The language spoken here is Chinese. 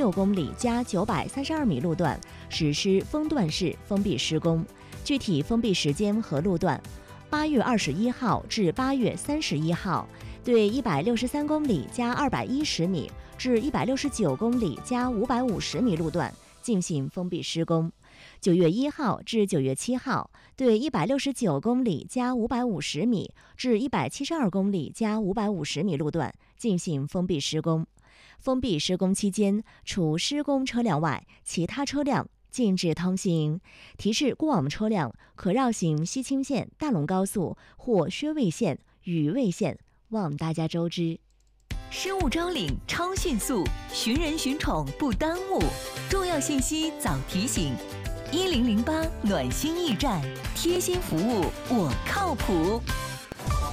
6公里加932米路段实施封段式封闭施工，具体封闭时间和路段：8月21号至8月31号，对163公里加210米至169公里加550米路段进行封闭施工；9月1号至9月7号，对169公里加550米至172公里加550米路段进行封闭施工。封闭施工期间，除施工车辆外，其他车辆禁止通行。提示过往车辆可绕行西青线、大龙高速或薛卫线、禹卫线，望大家周知。 失物招领超迅速，寻人寻宠不耽误，重要信息早提醒。1008暖心驿站，贴心服务我靠谱。